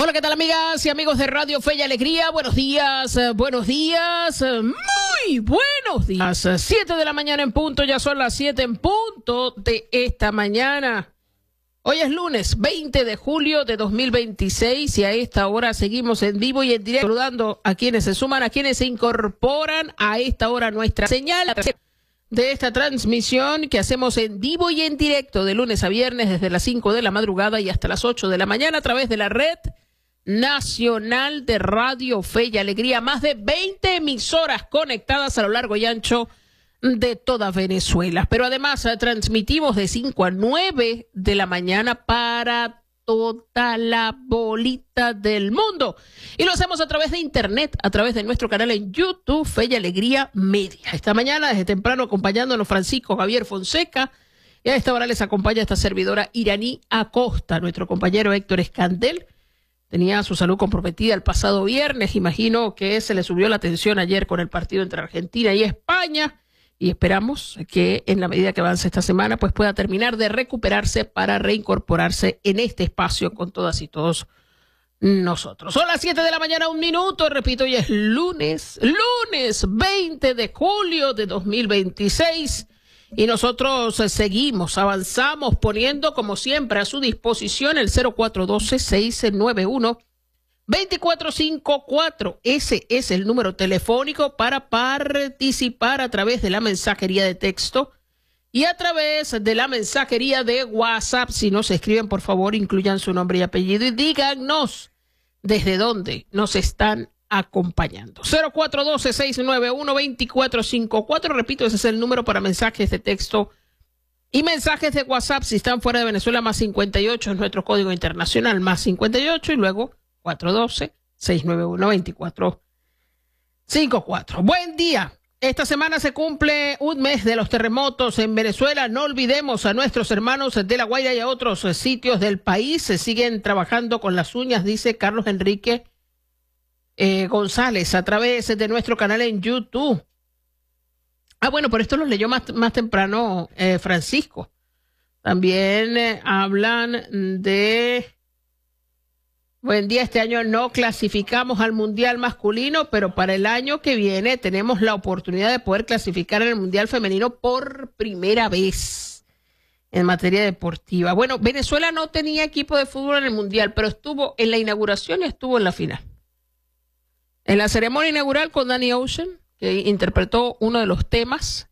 Hola, ¿qué tal, amigas y amigos de Radio Fe y Alegría? Buenos días, muy buenos días. 7 de la mañana en punto, ya son las 7 en punto de esta mañana. Hoy es lunes 20 de julio de 2026 y a esta hora seguimos en vivo y en directo, saludando a quienes se suman, a quienes se incorporan a esta hora nuestra señal de esta transmisión que hacemos en vivo y en directo de lunes a viernes desde las 5 de la madrugada y hasta las 8 de la mañana a través de la red nacional de Radio Fe y Alegría. Más de 20 emisoras conectadas a lo largo y ancho de toda Venezuela. Pero además transmitimos de 5 a 9 de la mañana para toda la bolita del mundo. Y lo hacemos a través de internet, a través de nuestro canal en YouTube, Fe y Alegría Media. Esta mañana, desde temprano, acompañándonos Francisco Javier Fonseca. Y a esta hora les acompaña esta servidora Iraní Acosta, nuestro compañero Héctor Escandel. Tenía su salud comprometida el pasado viernes. Imagino que se le subió la tensión ayer con el partido entre Argentina y España. Y esperamos que en la medida que avance esta semana, pues pueda terminar de recuperarse para reincorporarse en este espacio con todas y todos nosotros. Son las 7 de la mañana, 1 minuto. Repito, hoy es lunes 20 de julio de 2026. Y nosotros seguimos, avanzamos, poniendo como siempre a su disposición el 0412-691-2454. Ese es el número telefónico para participar a través de la mensajería de texto y a través de la mensajería de WhatsApp. Si nos escriben, por favor, incluyan su nombre y apellido y díganos desde dónde nos están acompañando. 0412-691-2454. Repito, ese es el número para mensajes de texto y mensajes de WhatsApp. Si están fuera de Venezuela, más 58 es nuestro código internacional, más 58 y luego 412-691-2454. Buen día. Esta semana se cumple un mes de los terremotos en Venezuela. No olvidemos a nuestros hermanos de La Guaira y a otros sitios del país. Se siguen trabajando con las uñas, dice Carlos Enrique González, a través de nuestro canal en YouTube. Bueno, por esto lo leyó más temprano Francisco. También hablan de... Buen día, este año no clasificamos al Mundial masculino, pero para el año que viene tenemos la oportunidad de poder clasificar en el Mundial femenino por primera vez en materia deportiva. Bueno, Venezuela no tenía equipo de fútbol en el Mundial, pero estuvo en la inauguración y estuvo en la final. En la ceremonia inaugural con Danny Ocean, que interpretó uno de los temas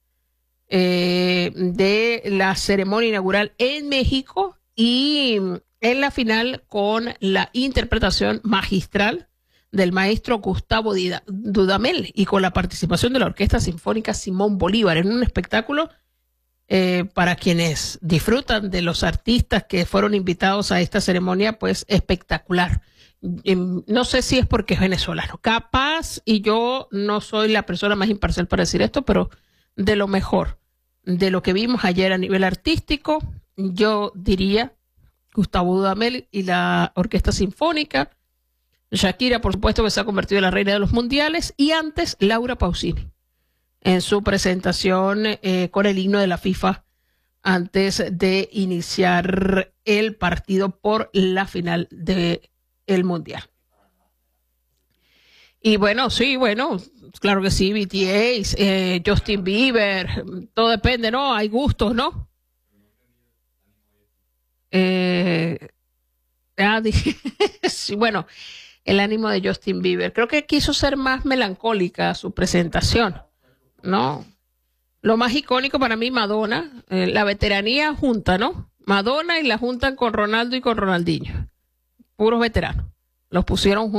de la ceremonia inaugural en México, y en la final con la interpretación magistral del maestro Gustavo Dudamel y con la participación de la Orquesta Sinfónica Simón Bolívar en un espectáculo para quienes disfrutan de los artistas que fueron invitados a esta ceremonia, pues espectacular. No sé si es porque es venezolano, capaz, y yo no soy la persona más imparcial para decir esto, pero de lo mejor, de lo que vimos ayer a nivel artístico, yo diría Gustavo Dudamel y la Orquesta Sinfónica, Shakira, por supuesto, que se ha convertido en la reina de los mundiales, y antes Laura Pausini, en su presentación con el himno de la FIFA antes de iniciar el partido por la final del mundial. Y bueno, sí, bueno, claro que sí, BTS, Justin Bieber, todo depende, ¿no? Hay gustos, ¿no? Sí, bueno, el ánimo de Justin Bieber. Creo que quiso ser más melancólica su presentación, ¿no? Lo más icónico para mí, Madonna, la veteranía junta, ¿no? Madonna y la juntan con Ronaldo y con Ronaldinho. Puros veteranos. Los pusieron juntos.